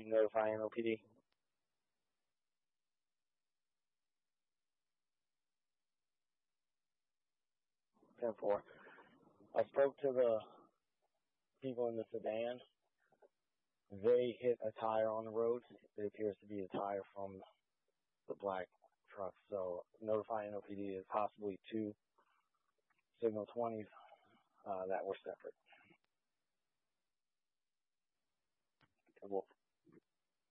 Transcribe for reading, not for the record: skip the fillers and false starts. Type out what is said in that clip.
Notify NOPD. 10-4. I spoke to the people in the sedan. They hit a tire on the road. It appears to be a tire from the black truck. So notify NOPD is possibly two signal 20s that were separate.